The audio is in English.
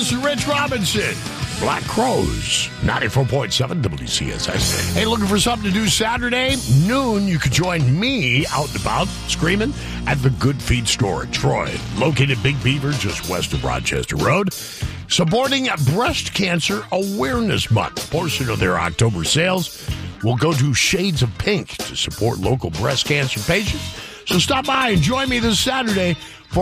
Elvis and Rich Robinson. Black Crows, 94.7 WCSS. Hey, looking for something to do Saturday? Noon, you could join me out and about, screaming, at the Good Feet Store in Troy, located Big Beaver, just west of Rochester Road, supporting Breast Cancer Awareness Month. A portion of their October sales will go to Shades of Pink to support local breast cancer patients. So stop by and join me this Saturday